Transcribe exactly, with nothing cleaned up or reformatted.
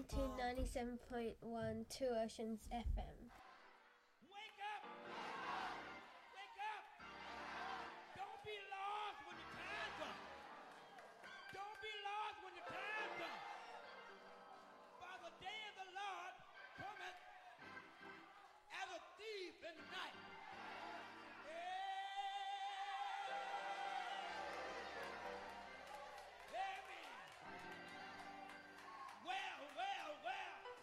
to ninety-seven point one Two Oceans F M.